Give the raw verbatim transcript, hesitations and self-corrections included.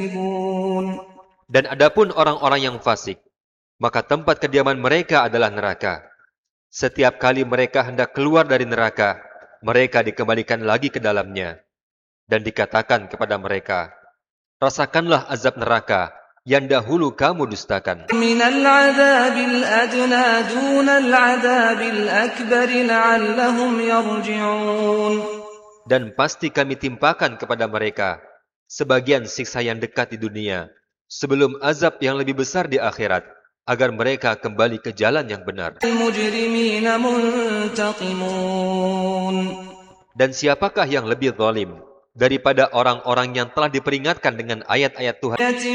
Dan adapun orang-orang yang fasik, maka tempat kediaman mereka adalah neraka. Setiap kali mereka hendak keluar dari neraka, mereka dikembalikan lagi ke dalamnya. Dan dikatakan kepada mereka, rasakanlah azab neraka yang dahulu kamu dustakan. Dan pasti kami timpakan kepada mereka sebagian siksa yang dekat di dunia, sebelum azab yang lebih besar di akhirat, agar mereka kembali ke jalan yang benar. Dan siapakah yang lebih zalim daripada orang-orang yang telah diperingatkan dengan ayat-ayat Tuhan